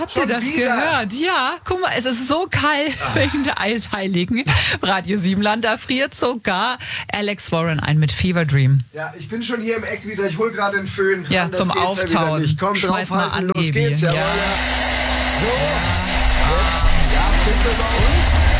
habt ihr das gehört? Ja, guck mal, es ist so kalt wegen der Eisheiligen. Radio Siebenland, da friert sogar Alex Warren ein mit Fever Dream. Ja, ich bin schon hier im Eck wieder. Ich hol gerade den Föhn. Ja, zum Auftauen. Ja, komm, Schmeiß mal draufhalten, an, los Evi. geht's. Ja. Ja. So, jetzt, ja, bitte bei uns.